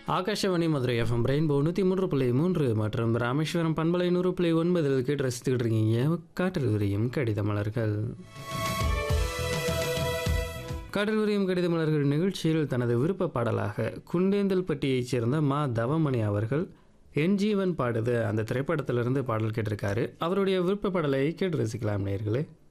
Akashvani Madurai FM rainbow 103.3 மற்றும் ராமேஸ்வரம் பண்பலை 100.9 கேட்டு ரசித்துக்கிட்டு இருக்கீங்க. காற்றில் விரியும் கடித மலர்கள். காற்றில் விரியும் கடித மலர்கள் நிகழ்ச்சியில் தனது விருப்ப பாடலாக குண்டேந்தல்பட்டியைச் சேர்ந்த மா தவமணி அவர்கள் என் ஜீவன் பாடுது அந்த திரைப்படத்திலிருந்து பாடல் கேட்டிருக்காரு. அவருடைய விருப்ப பாடலை கேட்டு ரசிக்கலாம் நேயர்களே.